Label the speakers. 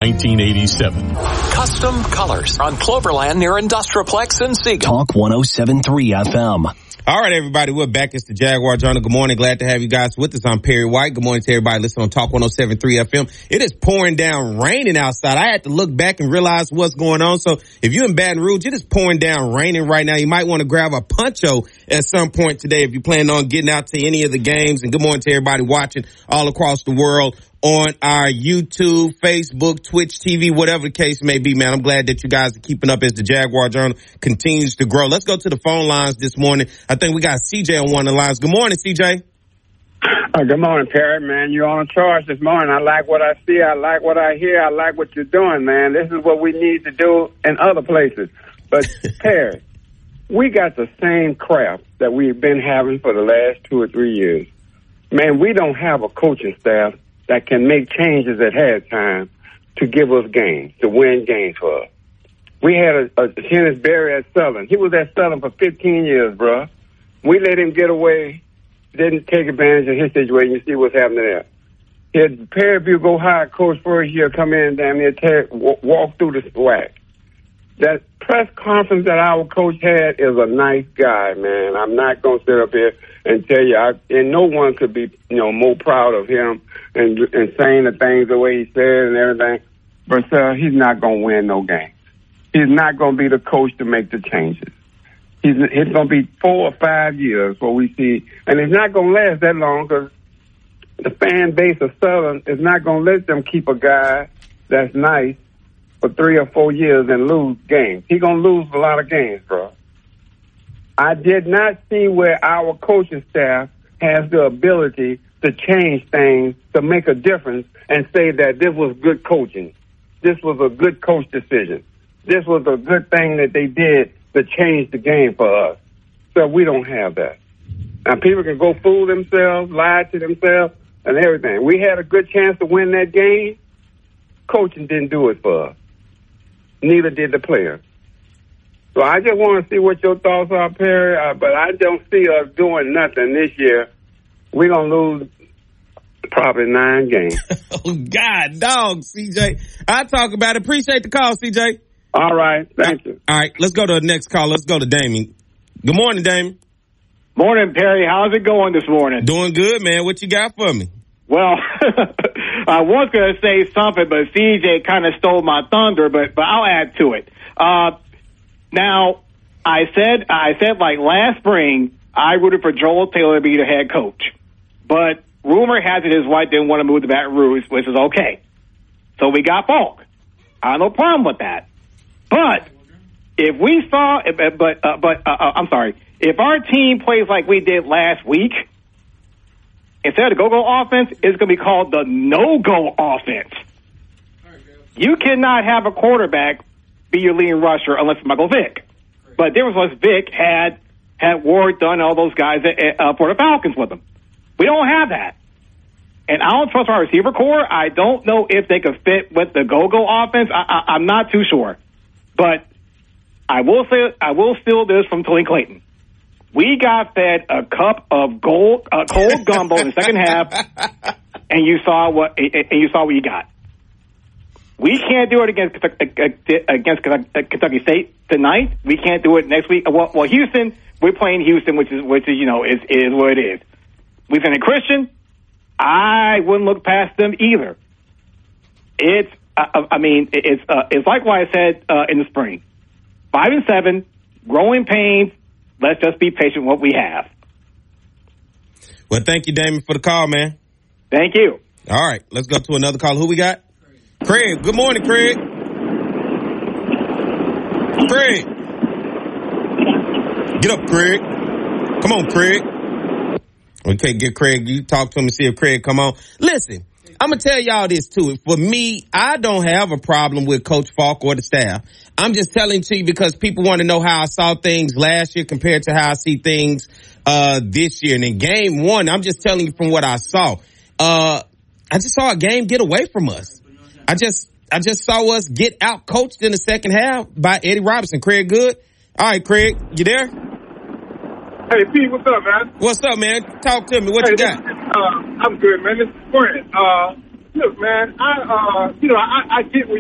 Speaker 1: 1987.
Speaker 2: Custom Colors on Cloverland near Industrialplex in Seagull.
Speaker 3: Talk 107.3 FM.
Speaker 4: All right, everybody, we're back. It's the Jaguar Journal. Good morning. Glad to have you guys with us. I'm Perry White. Good morning to everybody listening on Talk 107.3 FM. It is pouring down, raining outside. I had to look back and realize what's going on. So if you're in Baton Rouge, it is pouring down, raining right now. You might want to grab a poncho at some point today if you plan on getting out to any of the games. And good morning to everybody watching all across the world on our YouTube, Facebook, Twitch TV, whatever the case may be, man. I'm glad that you guys are keeping up as the Jaguar Journal continues to grow. Let's go to the phone lines this morning. I think we got CJ on one of the lines. Good morning, CJ.
Speaker 5: Good morning, Perry, man. You're on charge this morning. I like what I see. I like what I hear. I like what you're doing, man. This is what we need to do in other places. But, Perry, we got the same crap that we've been having for the last 2 or 3 years. Man, we don't have a coaching staff that can make changes at halftime to give us games, to win games for us. We had a Dennis Berry at Southern. He was at Southern for 15 years, bro. We let him get away, didn't take advantage of his situation. You see what's happening there. He had Perry View go hire coach first year, come in, damn near walk through the swag. That press conference that our coach had is a nice guy, man. I'm not going to sit up here and tell you, and no one could be, more proud of him and saying the things the way he said and everything. But, he's not going to win no game. He's not going to be the coach to make the changes. It's going to be 4 or 5 years what we see, and it's not going to last that long because the fan base of Southern is not going to let them keep a guy that's nice for 3 or 4 years and lose games. He's going to lose a lot of games, bro. I did not see where our coaching staff has the ability to change things, to make a difference, and say that this was good coaching. This was a good coach decision. This was a good thing that they did to change the game for us. So we don't have that. Now, people can go fool themselves, lie to themselves, and everything. We had a good chance to win that game. Coaching didn't do it for us. Neither did the players. So I just want to see what your thoughts are, Perry, but I don't see us doing nothing this year. We're going to lose probably 9 games.
Speaker 4: Oh, God, dog, CJ. I'll talk about it. Appreciate the call, CJ.
Speaker 5: All right. Thank you.
Speaker 4: All right. Let's go to the next call. Let's go to Damien. Good morning, Damien.
Speaker 6: Morning, Perry. How's it going this morning?
Speaker 4: Doing good, man. What you got for me?
Speaker 6: Well, I was going to say something, but CJ kind of stole my thunder, but I'll add to it. Now, I said like last spring, I rooted for Joel Taylor to be the head coach. But rumor has it his wife didn't want to move to Baton Rouge, which is okay. So we got Falk. I have no problem with that. But if we saw, I'm sorry, if our team plays like we did last week, instead of the go-go offense, it's going to be called the no-go offense. You cannot have a quarterback be your leading rusher unless it's Michael Vick. But the difference was Vick had Ward done all those guys for the Falcons with him. We don't have that. And I don't trust our receiver core. I don't know if they could fit with the go-go offense. I'm not too sure. But I will steal this from Tony Clayton. We got fed a cup of cold gumbo in the second half, and you saw what you got. We can't do it against Kentucky State tonight. We can't do it next week. Well, Houston, we're playing Houston, which is what it is. We've been a Christian. I wouldn't look past them either. It's like what I said in the spring. 5-7, growing pains. Let's just be patient with what we have.
Speaker 4: Well, thank you, Damien, for the call, man.
Speaker 6: Thank you.
Speaker 4: All right, let's go to another call. Who we got? Craig. Good morning, Craig. Craig. Get up, Craig. Come on, Craig. We can't get Craig. You talk to him and see if Craig come on. Listen, I'm going to tell y'all this, too. For me, I don't have a problem with Coach Falk or the staff. I'm just telling to you because people want to know how I saw things last year compared to how I see things this year. And in game 1, I'm just telling you from what I saw. I just saw a game get away from us. I just saw us get out coached in the second half by Eddie Robinson. Craig Good. All right, Craig, you there?
Speaker 7: Hey, Pete, what's up, man?
Speaker 4: What's up, man? Talk to me. What you got?
Speaker 7: I'm good, man. This is Brent. Look, man, I get what